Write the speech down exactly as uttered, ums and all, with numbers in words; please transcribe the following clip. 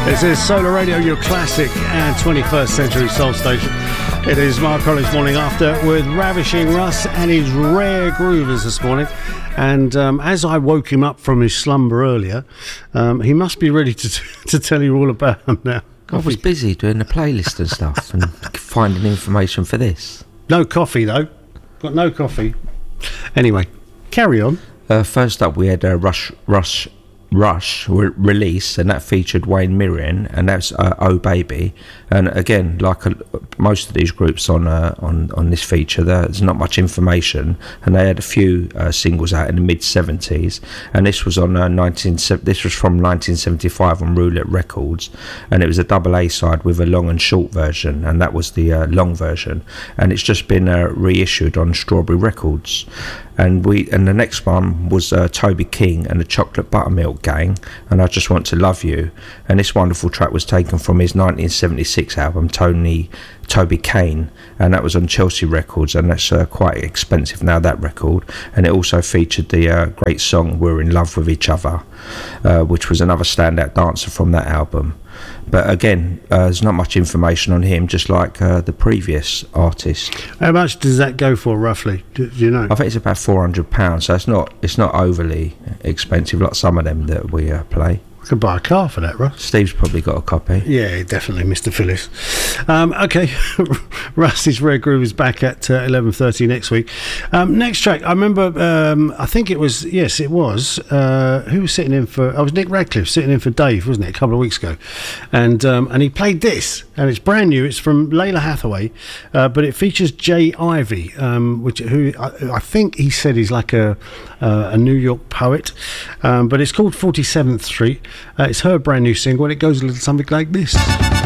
This is Solar Radio, your classic and twenty-first century soul station. It is Mark Collins Morning After with Ravishing Russ and his rare groovers this morning. And um, as I woke him up from his slumber earlier, um, he must be ready to t- to tell you all about them now. Coffee. I was busy doing the playlist and stuff and finding information for this. No coffee though. Got no coffee. Anyway, carry on. Uh, first up, we had uh, Rush Rush. Rush re- release, and that featured Wayne Mirren, and that's uh, Oh Baby. And again, like a, most of these groups on uh, on on this feature, there's not much information, and they had a few uh, singles out in the mid seventies, and this was on uh, nineteen this was from nineteen seventy-five on Roulette Records, and it was a double A side with a long and short version, and that was the uh, long version, and it's just been uh, reissued on Strawberry Records. And we and the next one was uh, Toby King and the Chocolate Buttermilk Gang, and I Just Want to Love You. And this wonderful track was taken from his nineteen seventy-six album Tony Toby Kane, and that was on Chelsea Records, and that's uh, quite expensive now, that record. And it also featured the uh, great song We're in Love with Each Other, uh, which was another standout dancer from that album. But again, uh, there's not much information on him, just like uh, the previous artist. How much does that go for, roughly? Do, do you know? I think it's about four hundred pounds, so it's not it's not overly expensive like some of them that we uh, play. I could buy a car for that, Russ. Steve's probably got a copy. Yeah, definitely, Mister Phyllis. Um, okay, Rusty's Rare Groove is back at uh, eleven thirty next week. Um, next track, I remember, um, I think it was, yes, it was, uh, who was sitting in for, I was Nick Radcliffe sitting in for Dave, wasn't it, a couple of weeks ago. And um, and he played this, and it's brand new, it's from Layla Hathaway, uh, but it features Jay Ivey, um, which who I, I think he said he's like a, uh, a New York poet, um, but it's called forty-seventh Street. Uh, it's her brand new single, and it goes a little something like this.